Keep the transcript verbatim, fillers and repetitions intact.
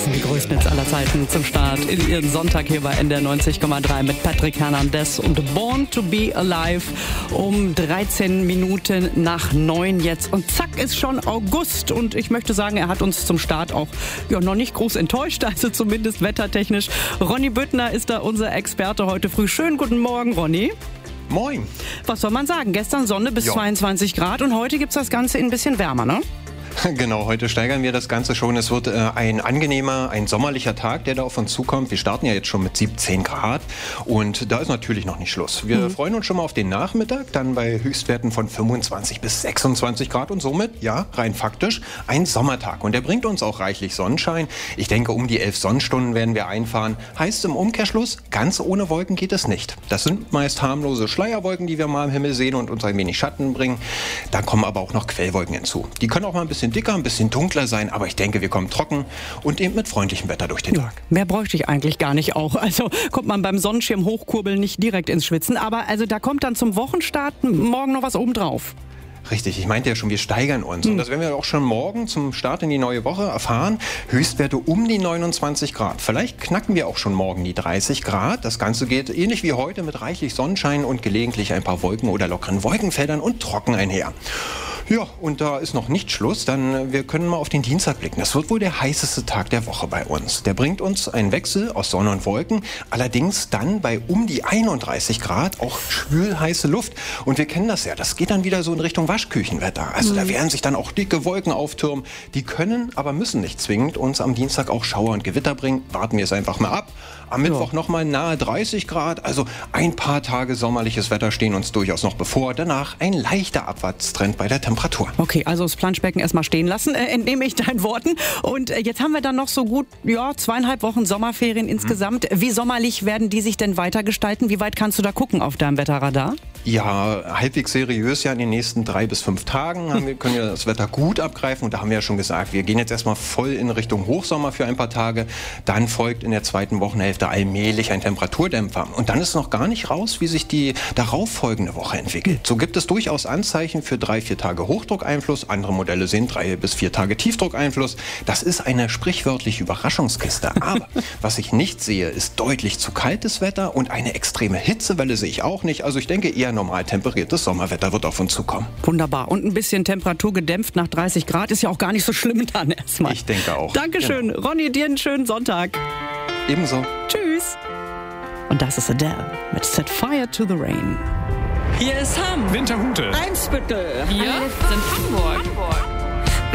sind die größten Hits aller Zeiten zum Start in ihren Sonntag hier bei N D R neunzig Komma drei mit Patrick Hernandez und Born to be Alive um dreizehn Minuten nach neun jetzt. Und zack, ist schon August. Und ich möchte sagen, er hat uns zum Start auch ja, noch nicht groß enttäuscht, also zumindest wettertechnisch. Ronny Büttner ist da unser Experte heute früh. Schönen guten Morgen, Ronny. Moin. Was soll man sagen? Gestern Sonne bis jo. zweiundzwanzig Grad und heute gibt's das Ganze ein bisschen wärmer, ne? Genau, heute steigern wir das Ganze schon. Es wird äh, ein angenehmer, ein sommerlicher Tag, der da auf uns zukommt. Wir starten ja jetzt schon mit siebzehn Grad und da ist natürlich noch nicht Schluss. Wir mhm. freuen uns schon mal auf den Nachmittag, dann bei Höchstwerten von fünfundzwanzig bis sechsundzwanzig Grad und somit, ja, rein faktisch, ein Sommertag. Und der bringt uns auch reichlich Sonnenschein. Ich denke, um die elf Sonnenstunden werden wir einfahren. Heißt im Umkehrschluss, ganz ohne Wolken geht es nicht. Das sind meist harmlose Schleierwolken, die wir mal im Himmel sehen und uns ein wenig Schatten bringen. Da kommen aber auch noch Quellwolken hinzu. Die können auch mal ein bisschen dicker, ein bisschen dunkler sein, aber ich denke, wir kommen trocken und eben mit freundlichem Wetter durch den Tag. Mehr bräuchte ich eigentlich gar nicht auch. Also kommt man beim Sonnenschirm hochkurbeln nicht direkt ins Schwitzen, aber also da kommt dann zum Wochenstart morgen noch was obendrauf. Richtig, ich meinte ja schon, wir steigern uns. Und das werden wir auch schon morgen zum Start in die neue Woche erfahren. Höchstwerte um die neunundzwanzig Grad. Vielleicht knacken wir auch schon morgen die dreißig Grad. Das Ganze geht ähnlich wie heute mit reichlich Sonnenschein und gelegentlich ein paar Wolken oder lockeren Wolkenfeldern und trocken einher. Ja, und da ist noch nicht Schluss, dann wir können mal auf den Dienstag blicken. Das wird wohl der heißeste Tag der Woche bei uns. Der bringt uns einen Wechsel aus Sonne und Wolken, allerdings dann bei um die einunddreißig Grad auch schwülheiße Luft. Und wir kennen das ja, das geht dann wieder so in Richtung Waschküchenwetter. Also mhm. da werden sich dann auch dicke Wolken auftürmen. Die können, aber müssen nicht zwingend uns am Dienstag auch Schauer und Gewitter bringen. Warten wir es einfach mal ab. Am Mittwoch ja. nochmal nahe dreißig Grad, also ein paar Tage sommerliches Wetter stehen uns durchaus noch bevor. Danach ein leichter Abwärtstrend bei der Temperatur. Okay, also das Planschbecken erstmal stehen lassen, äh, entnehme ich deinen Worten. Und äh, jetzt haben wir dann noch so gut ja, zweieinhalb Wochen Sommerferien insgesamt. Mhm. Wie sommerlich werden die sich denn weitergestalten? Wie weit kannst du da gucken auf deinem Wetterradar? Ja, halbwegs seriös ja in den nächsten drei bis fünf Tagen haben wir, können wir das Wetter gut abgreifen. Und da haben wir ja schon gesagt, wir gehen jetzt erstmal voll in Richtung Hochsommer für ein paar Tage. Dann folgt in der zweiten Wochenhälfte allmählich ein Temperaturdämpfer. Und dann ist noch gar nicht raus, wie sich die darauffolgende Woche entwickelt. So gibt es durchaus Anzeichen für drei, vier Tage Hochdruckeinfluss. Andere Modelle sehen drei bis vier Tage Tiefdruckeinfluss. Das ist eine sprichwörtliche Überraschungskiste. Aber was ich nicht sehe, ist deutlich zu kaltes Wetter und eine extreme Hitzewelle sehe ich auch nicht. Also ich denke, eher normal temperiertes Sommerwetter wird auf uns zukommen. Wunderbar. Und ein bisschen Temperatur gedämpft nach dreißig Grad ist ja auch gar nicht so schlimm dann erstmal. Ich denke auch. Dankeschön. Genau. Ronny, dir einen schönen Sonntag. Ebenso. Tschüss. Und das ist Adele mit Set Fire to the Rain. Hier ist Hamm. Winterhude. Eimsbüttel. Wir sind Hamburg. Hamburg.